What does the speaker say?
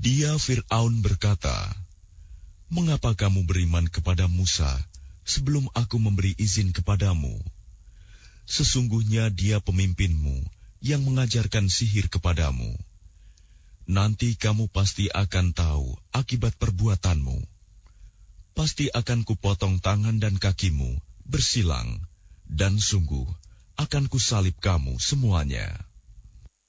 Dia Fir'aun berkata, "Mengapa kamu beriman kepada Musa sebelum aku memberi izin kepadamu? Sesungguhnya dia pemimpinmu yang mengajarkan sihir kepadamu. Nanti kamu pasti akan tahu akibat perbuatanmu. Pasti akan kupotong tangan dan kakimu bersilang, dan sungguh akan kusalib kamu semuanya."